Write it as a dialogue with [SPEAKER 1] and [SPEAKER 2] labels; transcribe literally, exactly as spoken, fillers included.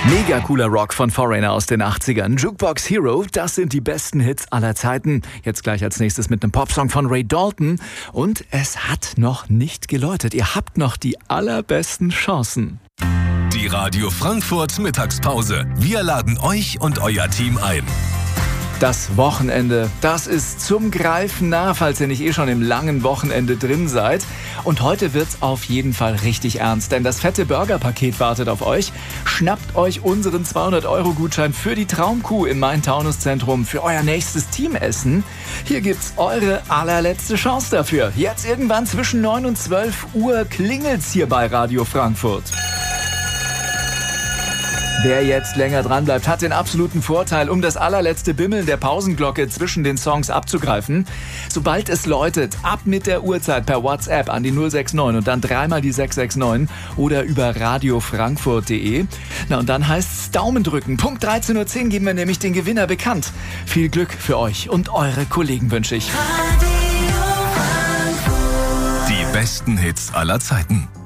[SPEAKER 1] Mega cooler Rock von Foreigner aus den achtzigern. Jukebox Hero, das sind die besten Hits aller Zeiten. Jetzt gleich als nächstes mit einem Popsong von Ray Dalton. Und es hat noch nicht geläutet. Ihr habt noch die allerbesten Chancen.
[SPEAKER 2] Die Radio Frankfurt Mittagspause. Wir laden euch und euer Team ein.
[SPEAKER 1] Das Wochenende, das ist zum Greifen nah, falls ihr nicht eh schon im langen Wochenende drin seid. Und heute wird's auf jeden Fall richtig ernst, denn das fette Burgerpaket wartet auf euch. Schnappt euch unseren zweihundert Euro Gutschein für die Traumkuh im Main-Taunus-Zentrum für euer nächstes Teamessen. Hier gibt's eure allerletzte Chance dafür. Jetzt irgendwann zwischen neun und zwölf Uhr klingelt's hier bei Radio Frankfurt. Wer jetzt länger dran bleibt, hat den absoluten Vorteil, um das allerletzte Bimmeln der Pausenglocke zwischen den Songs abzugreifen. Sobald es läutet, ab mit der Uhrzeit per WhatsApp an die null sechs neun und dann dreimal die sechs sechs neun oder über radiofrankfurt punkt de. Na und dann heißt's Daumen drücken. Punkt dreizehn Uhr zehn geben wir nämlich den Gewinner bekannt. Viel Glück für euch und eure Kollegen wünsche ich.
[SPEAKER 2] Die besten Hits aller Zeiten.